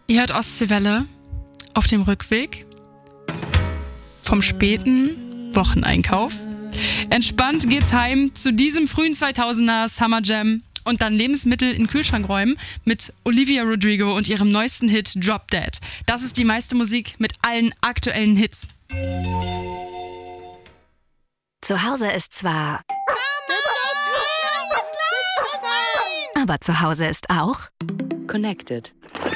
Ihr hört Ostseewelle auf dem Rückweg vom späten Wocheneinkauf. Entspannt geht's heim zu diesem frühen 2000er Summer Jam und dann Lebensmittel in den Kühlschrank räumen mit Olivia Rodrigo und ihrem neuesten Hit Drop Dead. Das ist die meiste Musik mit allen aktuellen Hits. Zu Hause ist zwar... aber zu Hause ist auch... Connected.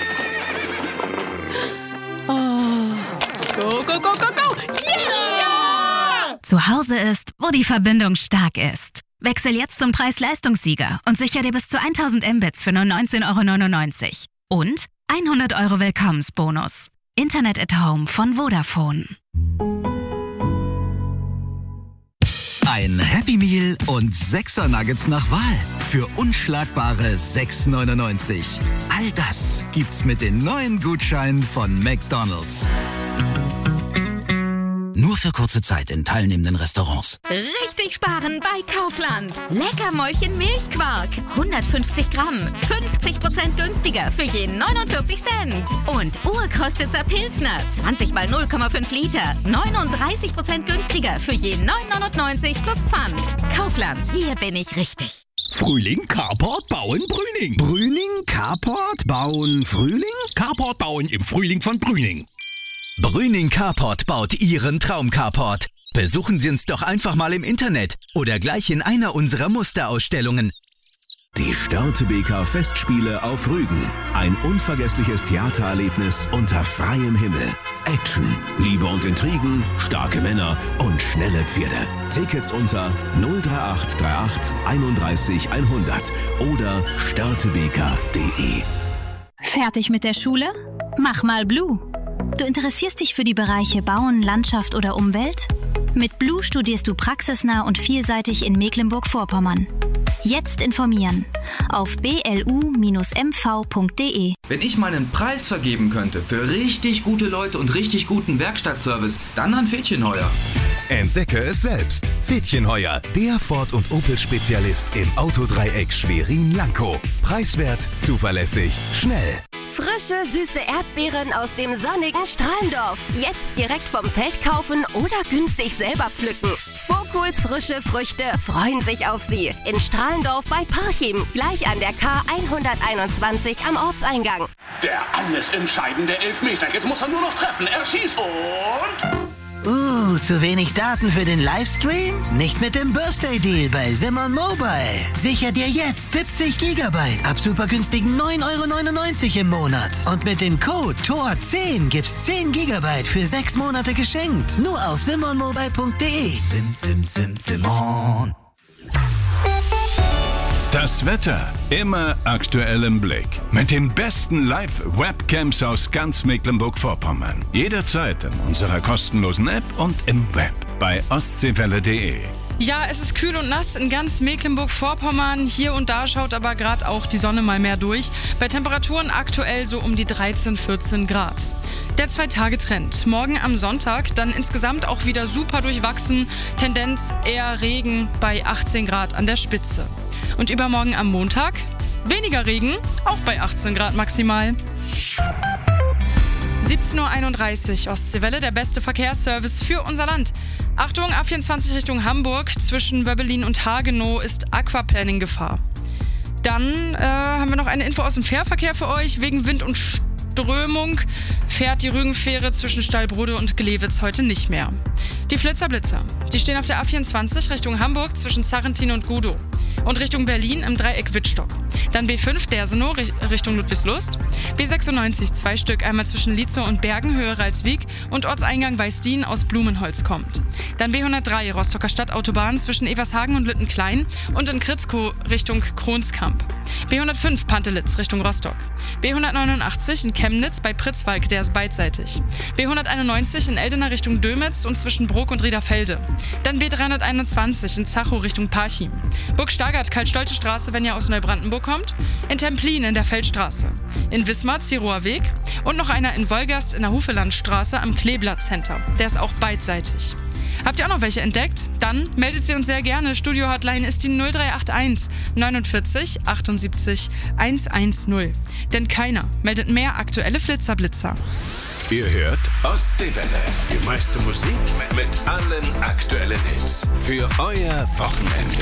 Go, go, go, go, go! Yeah! Zu Hause ist, wo die Verbindung stark ist. Wechsel jetzt zum Preis-Leistungssieger und sicher dir bis zu 1000 Mbits für nur 19,99 € und 100 € Willkommensbonus. Internet at Home von Vodafone. Ein Happy Meal und 6er Nuggets nach Wahl für unschlagbare 6,99 €. All das gibt's mit den neuen Gutscheinen von McDonald's. Nur für kurze Zeit in teilnehmenden Restaurants. Richtig sparen bei Kaufland. Leckermäulchen Milchquark. 150 Gramm. 50% günstiger für je 49 Cent. Und Urkostitzer Pilsner. 20 mal 0,5 Liter. 39% günstiger für je 9,99 € plus Pfand. Kaufland. Hier bin ich richtig. Frühling, Carport, Bauen, Brüning. Brüning, Carport, Bauen, Frühling? Carport bauen im Frühling von Brüning. Brüning Carport baut Ihren Traum-Carport. Besuchen Sie uns doch einfach mal im Internet oder gleich in einer unserer Musterausstellungen. Die Störtebeker Festspiele auf Rügen. Ein unvergessliches Theatererlebnis unter freiem Himmel. Action, Liebe und Intrigen, starke Männer und schnelle Pferde. Tickets unter 03838 31 100 oder störtebeker.de. Fertig mit der Schule? Mach mal Blue. Du interessierst dich für die Bereiche Bauen, Landschaft oder Umwelt? Mit Blue studierst du praxisnah und vielseitig in Mecklenburg-Vorpommern. Jetzt informieren auf blu-mv.de. Wenn ich mal einen Preis vergeben könnte für richtig gute Leute und richtig guten Werkstattservice, dann an Fädchenheuer. Entdecke es selbst. Fädchenheuer, der Ford- und Opel-Spezialist im Autodreieck Schwerin-Lankow. Preiswert, zuverlässig, schnell. Frische, süße Erdbeeren aus dem sonnigen Strahlendorf. Jetzt direkt vom Feld kaufen oder günstig selber pflücken. Vokuls frische Früchte freuen sich auf Sie. In Strahlendorf bei Parchim, gleich an der K121 am Ortseingang. Der alles entscheidende Elfmeter. Jetzt muss er nur noch treffen. Er schießt und... zu wenig Daten für den Livestream? Nicht mit dem Birthday Deal bei Simon Mobile. Sicher dir jetzt 70 GB ab super günstigen 9,99 € im Monat. Und mit dem Code TOR10 gibt's 10 GB für 6 Monate geschenkt. Nur auf simonmobile.de. Simon. Das Wetter immer aktuell im Blick. Mit den besten Live-Webcams aus ganz Mecklenburg-Vorpommern. Jederzeit in unserer kostenlosen App und im Web bei ostseewelle.de. Ja, es ist kühl und nass in ganz Mecklenburg-Vorpommern. Hier und da schaut aber gerade auch die Sonne mal mehr durch. Bei Temperaturen aktuell so um die 13, 14 Grad. Der 2-Tage-Trend. Morgen am Sonntag dann insgesamt auch wieder super durchwachsen. Tendenz eher Regen bei 18 Grad an der Spitze. Und übermorgen am Montag weniger Regen, auch bei 18 Grad maximal. 17:31 Uhr, Ostseewelle, der beste Verkehrsservice für unser Land. Achtung, A24 Richtung Hamburg, zwischen Wöbbelin und Hagenow ist Aquaplaning-Gefahr. Dann haben wir noch eine Info aus dem Fährverkehr für euch. Wegen Wind und Strömung fährt die Rügenfähre zwischen Stallbrode und Glewitz heute nicht mehr. Die Flitzer-Blitzer, die stehen auf der A24 Richtung Hamburg zwischen Sarrentin und Gudow und Richtung Berlin im Dreieck Wittstock. Dann B5 Dersenow Richtung Ludwigslust, B96 2 Stück, einmal zwischen Lietzow und Bergen, Höhe Ralswiek und Ortseingang Weißdien aus Blumenholz kommt. Dann B103 Rostocker Stadtautobahn zwischen Evershagen und Lüttenklein und in Kritzkow Richtung Kronskamp. B105 Pantelitz Richtung Rostock. B189 in Chemnitz bei Pritzwalk, der ist beidseitig. B191 in Eldena Richtung Dömitz und zwischen Bruck und Riederfelde. Dann B321 in Zachow Richtung Parchim. Burg-Stargard, Karl-Stolte Straße, wenn ihr aus Neubrandenburg kommt. In Templin in der Feldstraße. In Wismar, Ziroer Weg. Und noch einer in Wolgast in der Hufelandstraße am Kleeblatt Center. Der ist auch beidseitig. Habt ihr auch noch welche entdeckt? Dann meldet sie uns sehr gerne. Studio-Hotline ist die 0381 49 78 110. Denn keiner meldet mehr aktuelle Flitzerblitzer. Ihr hört Ostseewelle. Die meiste Musik mit allen aktuellen Hits. Für euer Wochenende.